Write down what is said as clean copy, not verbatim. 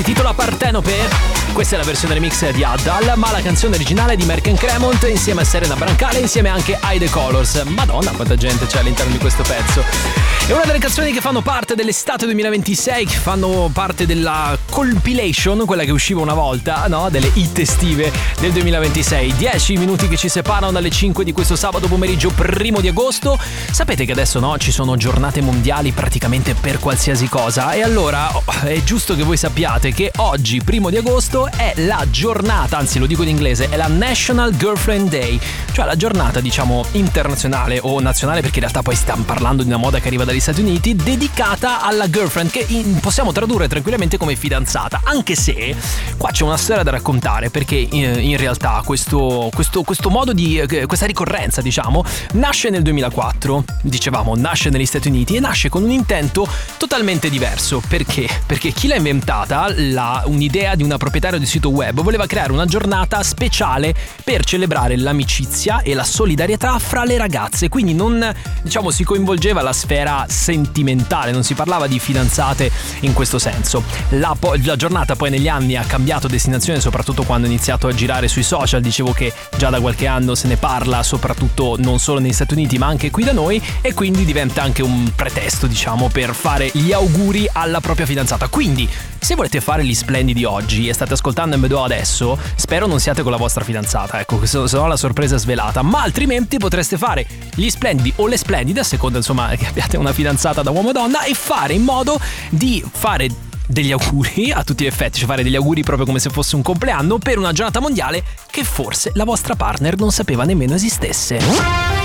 si titola Partenope. Questa è la versione remix di Addal, ma la canzone originale è di Merck & Cremont insieme a Serena Brancale, insieme anche ai The Colors. Madonna, quanta gente c'è all'interno di questo pezzo. È una delle canzoni che fanno parte dell'estate 2026, che fanno parte della compilation, quella che usciva una volta, no? Delle hit estive del 2026. 10 minuti che ci separano dalle 5 di questo sabato pomeriggio 1 di agosto. Sapete che adesso, no, ci sono giornate mondiali praticamente per qualsiasi cosa, e allora è giusto che voi sappiate che oggi, 1 di agosto, è la giornata, anzi lo dico in inglese, è la National Girlfriend Day, cioè la giornata, diciamo, internazionale o nazionale, perché in realtà poi stiamo parlando di una moda che arriva dagli Stati Uniti, dedicata alla girlfriend, che possiamo tradurre tranquillamente come fidanzata, anche se qua c'è una storia da raccontare, perché in realtà questo modo di questa ricorrenza, diciamo, nasce nel 2004, dicevamo, nasce negli Stati Uniti e nasce con un intento totalmente diverso. Perché? Perché chi l'ha inventata, un'idea di una proprietaria di sito web, voleva creare una giornata speciale per celebrare l'amicizia e la solidarietà fra le ragazze, quindi non, diciamo, si coinvolgeva la sfera sentimentale, non si parlava di fidanzate in questo senso. La giornata poi negli anni ha cambiato destinazione, soprattutto quando ha iniziato a girare sui social. Dicevo che già da qualche anno se ne parla, soprattutto non solo negli Stati Uniti ma anche qui da noi, e quindi diventa anche un pretesto, diciamo, per fare gli auguri alla propria fidanzata. Quindi se volete fare gli splendidi oggi e state ascoltando MDO adesso, spero non siate con la vostra fidanzata, ecco, se no la sorpresa è svelata, ma altrimenti potreste fare gli splendidi o le splendide, a seconda, insomma, che abbiate una fidanzata da uomo o donna, e fare in modo di fare degli auguri a tutti gli effetti, cioè fare degli auguri proprio come se fosse un compleanno per una giornata mondiale che forse la vostra partner non sapeva nemmeno esistesse.